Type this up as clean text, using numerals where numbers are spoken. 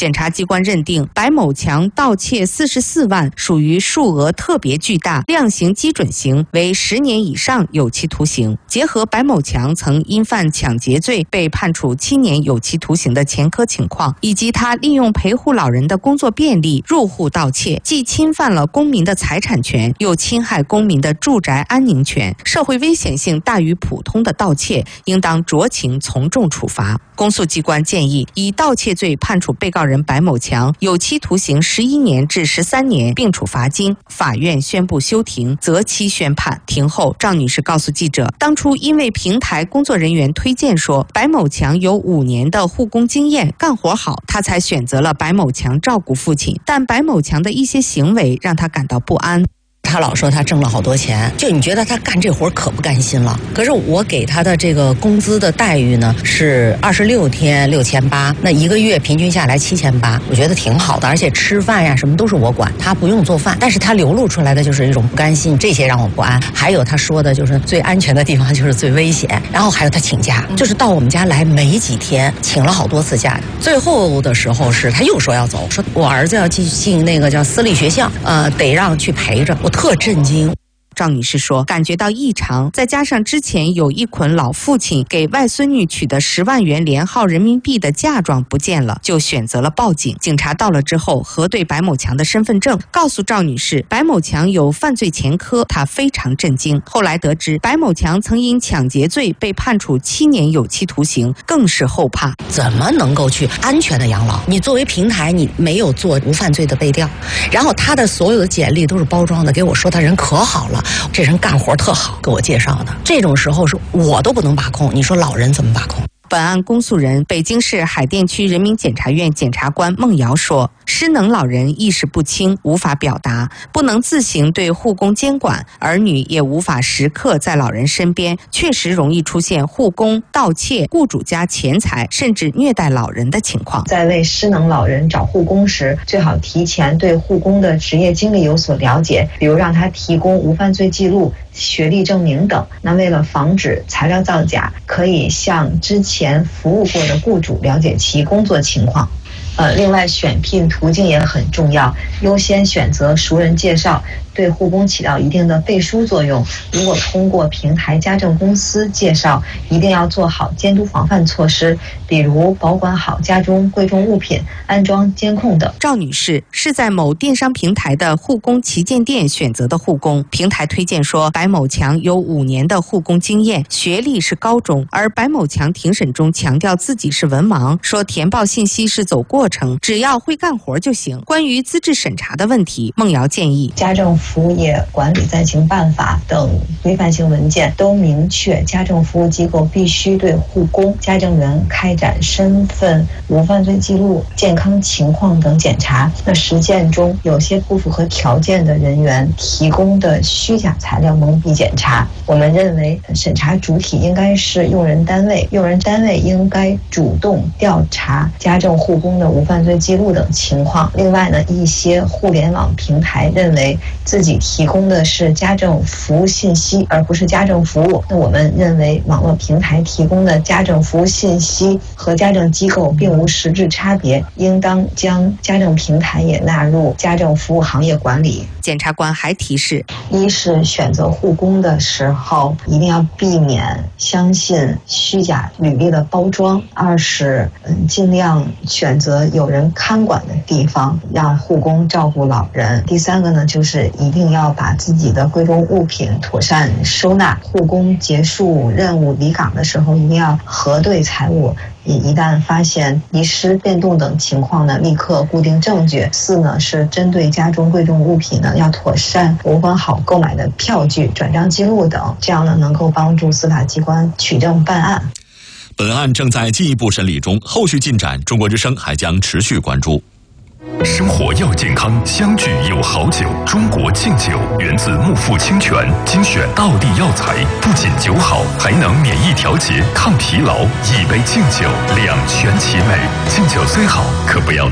检察机关认定白某强盗窃44万属于数额特别巨大，量刑基准刑为10年以上有期徒刑。结合白某强曾因犯抢劫罪被判处7年有期徒刑的前科情况，以及他利用陪护老人的工作便利入户盗窃，既侵犯了公民的财产权，又侵害公民的住宅安宁权，社会危险性大于普通的盗窃，应当酌情从重处罚。公诉机关建议以盗窃罪判处被告人白某强有期徒刑11年至13年，并处罚金。法院宣布休庭，择期宣判。庭后，赵女士告诉记者，当初因为平台工作人员推荐说白某强有5年的护工经验，干活好，她才选择了白某强照顾父亲。但白某强的一些行为让她感到不安。 他老说他挣了好多钱，就你觉得他干这活可不甘心了。可是我给他的这个工资的待遇呢是26天6800，那1个月平均下来7800，我觉得挺好的。而且吃饭呀什么都是我管，他不用做饭。但是他流露出来的就是一种不甘心，这些让我不安。还有他说的就是最安全的地方就是最危险，然后还有他请假，就是到我们家来没几天，请了好多次假。最后的时候是他又说要走，说我儿子要进那个叫私立学校，得让去陪着。我特震惊。 赵女士说，感觉到异常，再加上之前有一捆老父亲给外孙女取的10万元连号人民币的嫁妆不见了，就选择了报警。警察到了之后，核对白某强的身份证，告诉赵女士白某强有犯罪前科，她非常震惊。后来得知白某强曾因抢劫罪被判处7年有期徒刑，更是后怕。 怎么能够去安全的养老？你作为平台，你没有做无犯罪的背调，然后他的所有的简历都是包装的，给我说他人可好了，这人干活特好，给我介绍的。这种时候是我都不能把控，你说老人怎么把控？ 本案公诉人北京市海淀区人民检察院检察官孟瑶说，失能老人意识不清，无法表达，不能自行对护工监管，儿女也无法时刻在老人身边，确实容易出现护工盗窃雇主家钱财，甚至虐待老人的情况。 在为失能老人找护工时，最好提前对护工的职业经历有所了解，比如让他提供无犯罪记录、学历证明等。那为了防止材料造假，可以向之前服务过的雇主了解其工作情况。另外选聘途径也很重要，优先选择熟人介绍，对护工起到一定的背书作用。如果通过平台家政公司介绍，一定要做好监督防范措施，比如保管好家中贵重物品，安装监控等。 赵女士是在某电商平台的护工旗舰店选择的护工，平台推荐说白某强有5年的护工经验，学历是高中，而白某强庭审中强调自己是文盲，说填报信息是走过程，只要会干活就行。关于资质审查的问题，孟瑶建议家政服务业管理暂行办法等规范性文件都明确，家政服务机构必须对护工、家政员开展身份、无犯罪记录、健康情况等检查。那实践中有些不符合条件的人员提供的虚假材料蒙蔽检查。我们认为审查主体应该是用人单位，用人单位应该主动调查家政护工的无犯罪记录等情况。另外呢，一些互联网平台认为自己提供的是家政服务信息，而不是家政服务。那我们认为网络平台提供的家政服务信息和家政机构并无实质差别，应当将家政平台也纳入家政服务行业管理。 检察官还提示， 一是选择护工的时候一定要避免相信虚假履历的包装；二是尽量选择有人看管的地方，让护工照顾老人；第三个呢，就是一定要把自己的贵重物品妥善收纳。护工结束任务离岗的时候，一定要核对财物，一旦发现遗失、变动等情况呢，立刻固定证据。四呢，是针对家中贵重物品呢，要妥善保管好购买的票据、转账记录等，这样呢，能够帮助司法机关取证办案。 本案正在进一步审理中，后续进展，中国之声还将持续关注。 生活要健康，相聚有好酒。中国敬酒源自木富清泉，精选道地药材，不仅酒好，还能免疫调节、抗疲劳。一杯敬酒，两全其美。敬酒虽好，可不要